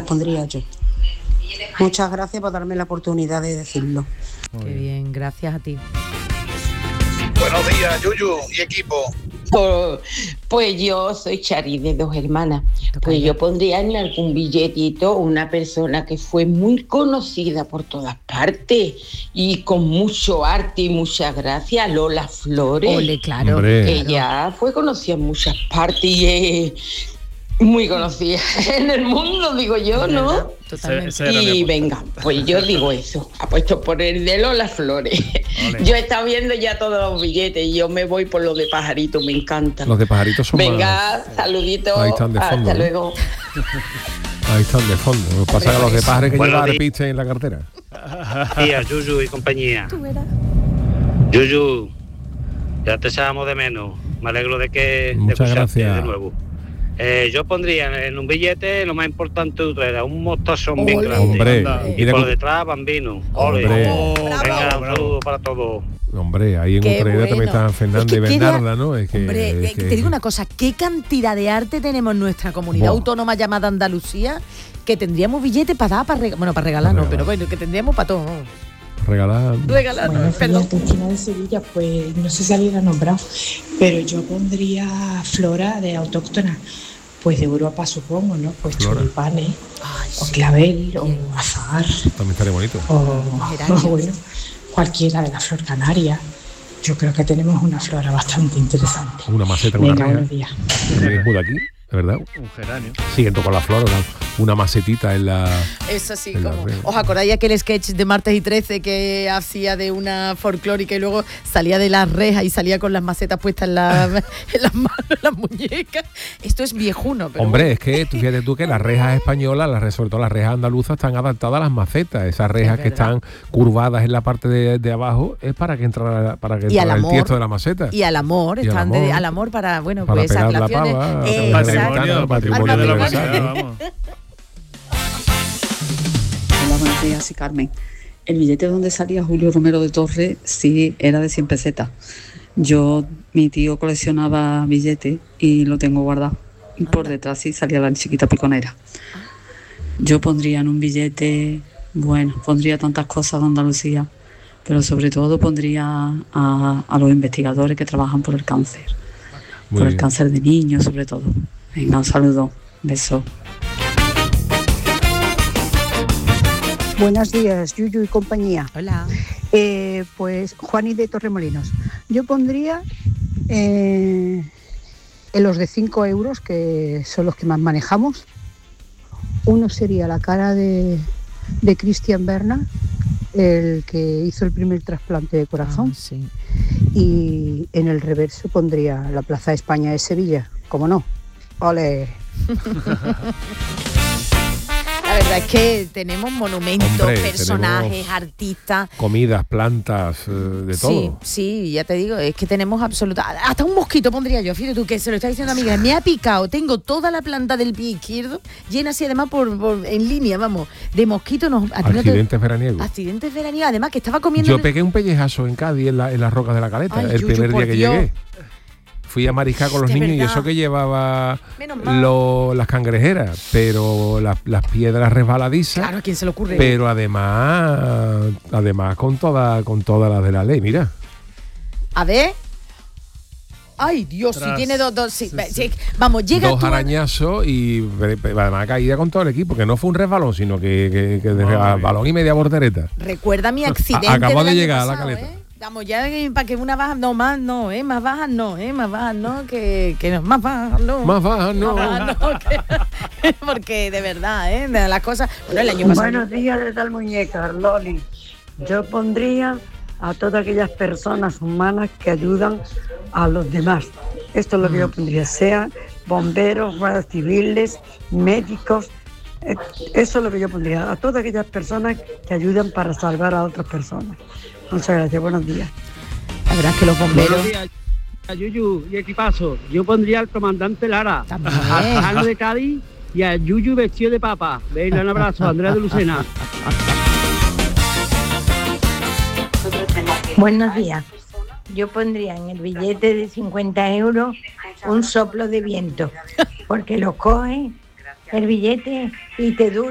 pondría yo. Muchas gracias por darme la oportunidad de decirlo. Qué bien, gracias a ti. Buenos días, Yuyu y equipo. Pues yo soy Chari de Dos Hermanas. Pues yo pondría en algún billetito una persona que fue muy conocida por todas partes y con mucho arte y mucha gracia, Lola Flores. Ole, claro. Ella fue conocida en muchas partes y es muy conocida en el mundo, digo yo, ¿no? Totalmente. Y venga, pues yo digo eso, apuesto por el de Lola Flores. Ole. Yo he estado viendo ya todos los billetes y yo me voy por los de Pajarito, me encantan. Los de Pajaritos son Venga, saluditos, Ahí están de fondo, hasta ¿no? luego. Ahí están de fondo. Lo que pasa es que los de Pajares que Buenos llevan días. repiste en la cartera. Tía, Yuyu y compañía. Yuyu, ya te echábamos de menos. Me alegro de que Muchas escucharte gracias. de nuevo. Yo pondría en un billete lo más importante de Utrera, un mostazón bien grande. Hombre, Y mira por cómo- detrás, Bambino. Ole. Hombre. Venga, un saludo para todos. Hombre, ahí en Qué Utrera también bueno. estaban Fernanda y Es que queda- Bernarda, ¿no? Es que, Hombre, es que- te digo una cosa, qué cantidad de arte tenemos en nuestra comunidad Buah. autónoma llamada Andalucía, que tendríamos billetes para dar, para regalar, bueno, para regalar no, pero bueno, que tendríamos para todo. regalar. Regalar, Bueno, perdón. Argentina de Sevilla, pues no sé si alguien ha nombrado, pero yo pondría flora de autóctona, pues de Europa supongo, ¿no? Pues Flora. tulipanes, Ay, o sí. clavel, o azahar, También estaría bonito. Geranios. bueno, cualquiera de la flor canaria. Yo creo que tenemos una flora bastante interesante. Una maceta con una Venga, reja. buenos días. También es muy de aquí, de verdad. Un geranio. Siguiendo con la flor, una macetita en la. Es así En la como. red. ¿Os acordáis aquel sketch de Martes y 13 que hacía de una folclórica y luego salía de las rejas y salía con las macetas puestas en, en las manos, en las muñecas? Esto es viejuno, pero. Hombre, bueno. es que tú fíjate tú que las rejas españolas, sobre todo las rejas andaluzas, están adaptadas a las macetas. Esas rejas que verdad. están curvadas en la parte de abajo es para que entrara, Y al el amor. tiesto de la maceta. Y al amor, Y al están amor. al amor para, bueno, Para pues pegar la relaciones. pava, a través de la Exacto. ventana, Patrimonio de la Al humanidad, matrimonio. vamos. Hola, buenos días, soy Carmen. El billete donde salía Julio Romero de Torres sí era de 100 pesetas. Mi tío coleccionaba billetes y lo tengo guardado. Y por detrás sí salía la chiquita piconera. Yo pondría en un billete, bueno, pondría tantas cosas de Andalucía, pero sobre todo pondría a los investigadores que trabajan por el cáncer. Muy Por el bien. cáncer de niños, sobre todo. Venga, un saludo. Besos. Buenos días, Yuyu y compañía. Hola. Pues Juani de Torremolinos. Yo pondría en los de 5 euros, que son los que más manejamos. Uno sería la cara de Christian Berna, el que hizo el primer trasplante de corazón. Ah, sí. Y en el reverso pondría la Plaza de España de Sevilla. ¿Cómo no? ¡Ole! La verdad es que tenemos monumentos, Hombre, personajes, tenemos artistas. Comidas, plantas, de Sí, todo. sí, ya te digo, es que tenemos hasta un mosquito pondría yo, fíjate tú que se lo está diciendo a Miguel, me ha picado, tengo toda la planta del pie izquierdo llena así además en línea, vamos, de mosquitos. Accidentes veraniegos. Accidentes veraniegos, además que estaba comiendo. Yo pegué un pellejazo en Cádiz, en las rocas de la Caleta, Ay, el Yuyu, primer por día que Dios. llegué. Fui a mariscar con los De niños y verdad. eso que llevaba Menos mal. las cangrejeras, pero las piedras resbaladizas. Claro, ¿a quién se le ocurre? Pero además con todas las de la ley, mira. A ver. Ay, Dios, si tiene dos, sí, sí. Vamos, llega Dos tú a- arañazos y además caída con todo el equipo, que no fue un resbalón, sino que de balón y media voltereta. Recuerda mi accidente. Acabo del de año llegar a la pasado, Caleta. Vamos, ya para que una baja, no, más no, más bajas no, más bajas no, que no, más bajas no. Más bajas no. Más bajas no, porque de verdad, de las cosas. Bueno, el año pasado. Buenos días de tal muñeca, Loli. Yo pondría a todas aquellas personas humanas que ayudan a los demás. Esto es lo que yo pondría, sean bomberos, guardias civiles, médicos. Eso es lo que yo pondría, a todas aquellas personas que ayudan para salvar a otras personas. Muchas gracias, buenos días. La verdad es que los bomberos. Buenos días, a Yuyu y equipazo. Yo pondría al comandante Lara, También. a Jano de Cádiz y a Yuyu vestido de papa. Venga, un abrazo, Andrea de Lucena. Buenos días. Yo pondría en el billete de 50 euros un soplo de viento, porque lo coge el billete y te dura.